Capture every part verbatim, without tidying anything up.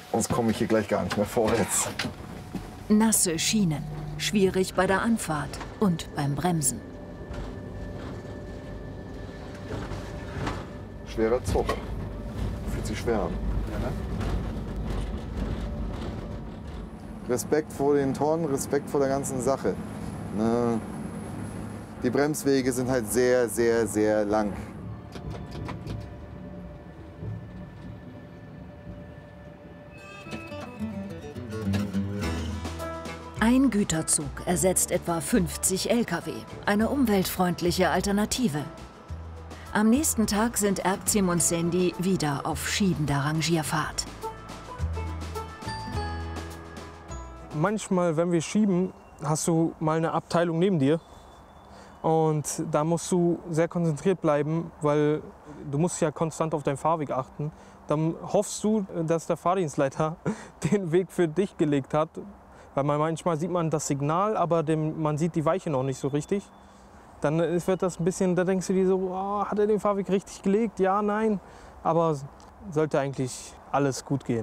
sonst komme ich hier gleich gar nicht mehr vorwärts. Nasse Schienen, schwierig bei der Anfahrt und beim Bremsen. Schwerer Zug. Fühlt sich schwer an. Ja, ne? Respekt vor den Tonnen, Respekt vor der ganzen Sache. Ne? Die Bremswege sind halt sehr, sehr, sehr lang. Ein Güterzug ersetzt etwa fünfzig L K W, eine umweltfreundliche Alternative. Am nächsten Tag sind Erkzim und Sandy wieder auf schiebender Rangierfahrt. Manchmal, wenn wir schieben, hast du mal eine Abteilung neben dir. Und da musst du sehr konzentriert bleiben, weil du musst ja konstant auf deinen Fahrweg achten. Dann hoffst du, dass der Fahrdienstleiter den Weg für dich gelegt hat. Weil man, manchmal sieht man das Signal, aber dem, man sieht die Weiche noch nicht so richtig. Dann wird das ein bisschen, da denkst du dir so, oh, hat er den Fahrweg richtig gelegt? Ja, nein. Aber sollte eigentlich alles gut gehen.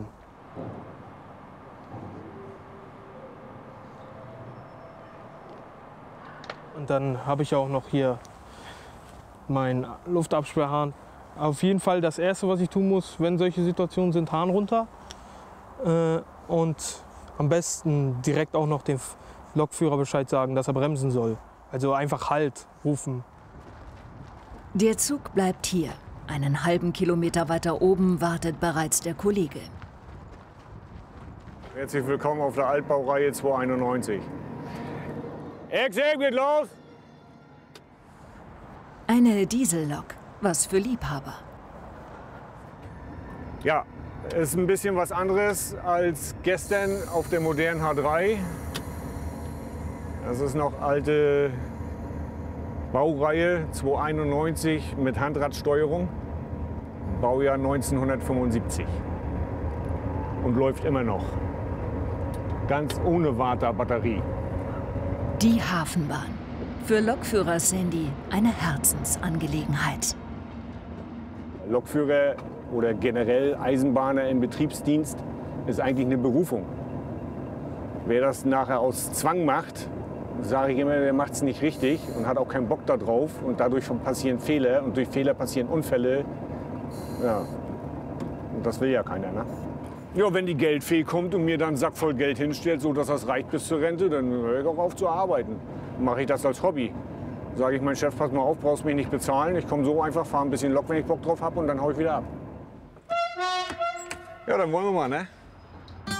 Und dann habe ich auch noch hier meinen Luftabsperrhahn. Auf jeden Fall das Erste, was ich tun muss, wenn solche Situationen sind, Hahn runter. Äh, und am besten direkt auch noch dem Lokführer Bescheid sagen, dass er bremsen soll. Also einfach Halt rufen. Der Zug bleibt hier. Einen halben Kilometer weiter oben wartet bereits der Kollege. Herzlich willkommen auf der Altbaureihe zweihunderteinundneunzig. Exit, geht los! Eine Diesellok, was für Liebhaber. Ja, ist ein bisschen was anderes als gestern auf der modernen H drei. Das ist noch alte Baureihe zweihunderteinundneunzig mit Handradsteuerung. Baujahr neunzehnhundertfünfundsiebzig. Und läuft immer noch. Ganz ohne Warta-Batterie. Die Hafenbahn. Für Lokführer Sandy eine Herzensangelegenheit. Lokführer oder generell Eisenbahner im Betriebsdienst ist eigentlich eine Berufung. Wer das nachher aus Zwang macht, sage ich immer, der macht es nicht richtig und hat auch keinen Bock darauf. Und dadurch passieren Fehler und durch Fehler passieren Unfälle. Ja, und das will ja keiner, ne? Ja, wenn die Geldfee kommt und mir dann einen Sack voll Geld hinstellt, so dass das reicht bis zur Rente, dann höre ich auch auf zu arbeiten. Mache ich das als Hobby. Sage ich, mein Chef, pass mal auf, brauchst mich nicht bezahlen. Ich komme so einfach, fahre ein bisschen Lok, wenn ich Bock drauf habe und dann hau ich wieder ab. Ja, dann wollen wir mal, ne?